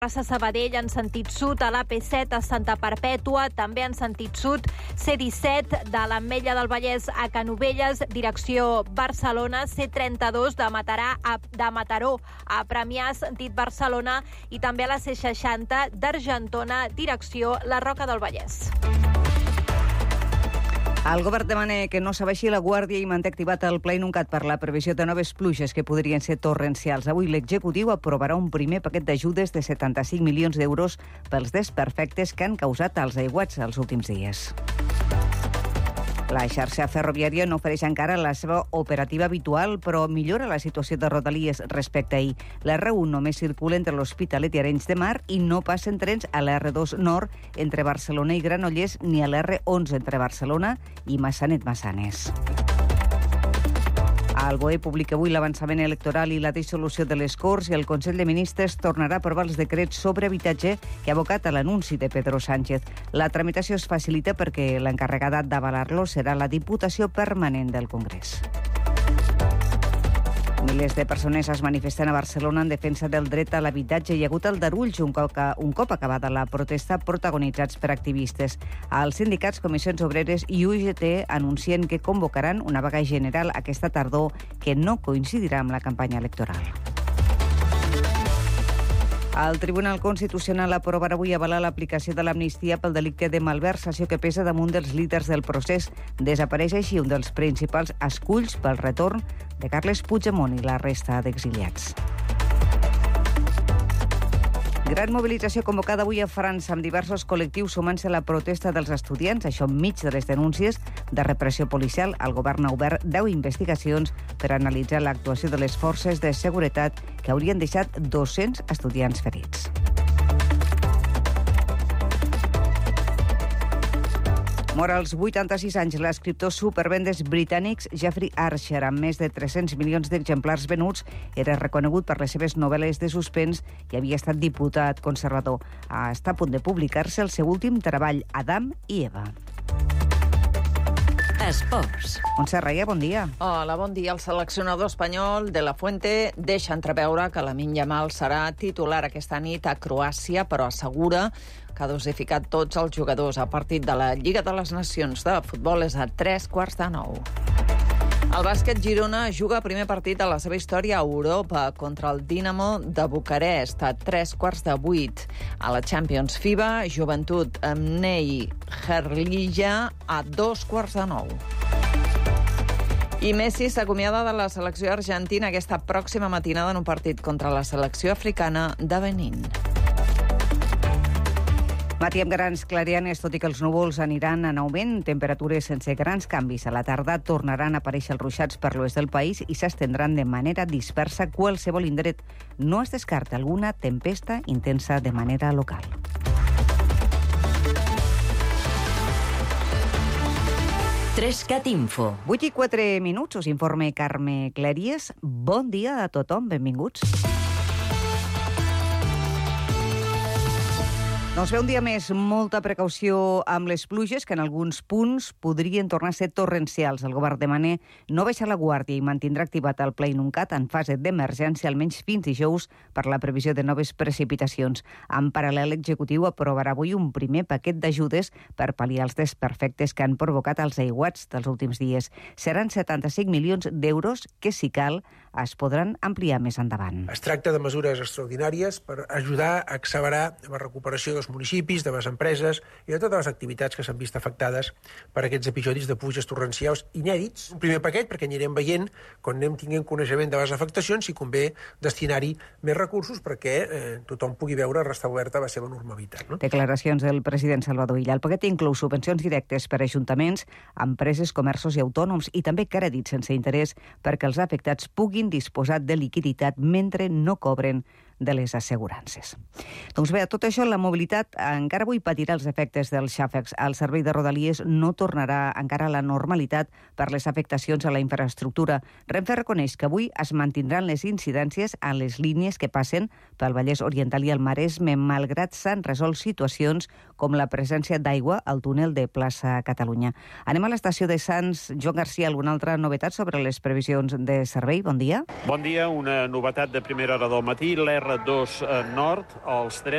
Terrassa-Sabadell en sentit sud, a l'AP7 a Santa Perpètua, també en sentit sud, C-17 de l'Ametlla del Vallès a Canovelles, direcció Barcelona, C-32 de Mataró a Premià, sentit Barcelona, i també a la C-60 d'Argentona, direcció la Roca del Vallès. El govern demana que no s'abaixi la guàrdia i manté activat el Pla Inuncat per la previsió de noves pluges que podrien ser torrencials. Avui l'executiu aprovarà un primer paquet d'ajudes de 75 milions d'euros pels desperfectes que han causat els aiguats els últims dies. La xarxa ferroviària no ofereix encara la seva operativa habitual, però millora la situació de Rodalies respecte a ahir. La R1 només circula entre l'Hospitalet i Arenys de Mar i no passen trens a la R2 Nord entre Barcelona i Granollers ni a la R11 entre Barcelona i Massanet-Massanes. El BOE publica avui l'avançament electoral i la dissolució de les Corts i el Consell de Ministres tornarà a aprovar els decrets sobre habitatge que ha abocat a l'anunci de Pedro Sánchez. La tramitació es facilita perquè l'encarregada d'avalar-lo serà la Diputació Permanent del Congrés. Milers de persones es manifesten a Barcelona en defensa del dret a l'habitatge. Hi ha hagut aldarulls un cop acabada la protesta, protagonitzats per activistes. Els sindicats, comissions obreres i UGT anuncien que convocaran una vaga general aquesta tardor que no coincidirà amb la campanya electoral. El Tribunal Constitucional aprovarà avui avalar l'aplicació de l'amnistia pel delicte de malversació que pesa damunt dels líders del procés. Desapareix així un dels principals esculls pel retorn de Carles Puigdemont i la resta d'exiliats. Gran mobilització convocada avui a França amb diversos col·lectius sumant-se a la protesta dels estudiants, això enmig de les denúncies de repressió policial. El govern ha obert 10 investigacions per analitzar l'actuació de les forces de seguretat que haurien deixat 200 estudiants ferits. Mor als 86 anys l'escriptor supervendes britànics Jeffrey Archer, amb més de 300 milions d'exemplars venuts. Era reconegut per les seves novel·les de suspens i havia estat diputat conservador. Està a punt de publicar-se el seu últim treball, Adam i Eva. Esports. Montse Reia, bon dia. Hola, bon dia. El seleccionador espanyol de la Fuente deixa entreveure que Lamine Yamal serà titular aquesta nit a Croàcia, però assegura que ha dosificat tots els jugadors. El partit de la Lliga de les Nacions de futbol és a 8:45. El bàsquet Girona juga el primer partit de la seva història a Europa contra el Dinamo de Bucarest a 7:45. A la Champions FIBA, Joventut amb Ney Herlija a 8:45. I Messi s'acomiada de la selecció argentina aquesta pròxima matinada en un partit contra la selecció africana de Benín. Matí amb grans clarianes, tot i que els núvols aniran en augment, temperatures sense grans canvis. A la tarda tornaran a aparèixer els ruixats per l'oest del país i s'estendran de manera dispersa qualsevol indret. No es descarta alguna tempesta intensa de manera local. Trescat Info. 8:04, us informa Carme Claries. Bon dia a tothom, benvinguts. Doncs ve un dia més, molta precaució amb les pluges, que en alguns punts podrien tornar a ser torrencials. El govern demana no baixar la guàrdia i mantindrà activat el Pla Inuncat en fase d'emergència almenys fins dijous per la previsió de noves precipitacions. En paral·lel, l'executiu aprovarà avui un primer paquet d'ajudes per pal·liar els desperfectes que han provocat els aiguats dels últims dies. Seran 75 milions d'euros que, si cal, es podran ampliar més endavant. Es tracta de mesures extraordinàries per ajudar a accelerar la recuperació dels municipis, de les empreses i de totes les activitats que s'han vist afectades per aquests episodis de pluges torrencials inèdits. Un primer paquet perquè anirem veient, quan anem tinguent coneixement de les afectacions, si convé destinar-hi més recursos perquè tothom pugui veure restablerta la seva normalitat. No? Declaracions del president Salvador Illa. El paquet inclou subvencions directes per a ajuntaments, empreses, comerços i autònoms i també crèdits sense interès perquè els afectats puguin disposar de liquiditat mentre no cobren de les assegurances. Doncs bé, a tot això, la mobilitat encara avui patirà els efectes dels xàfecs. El servei de Rodalies no tornarà encara a la normalitat per les afectacions a la infraestructura. Renfe reconeix que avui es mantindran les incidències a les línies que passen pel Vallès Oriental i el Maresme, malgrat s'han resolt situacions com la presència d'aigua al túnel de Plaça Catalunya. Anem a l'estació de Sants. Joan Garcia, alguna altra novetat sobre les previsions de servei? Bon dia. Bon dia. Una novetat de primera hora del matí. R2 Nord, els trens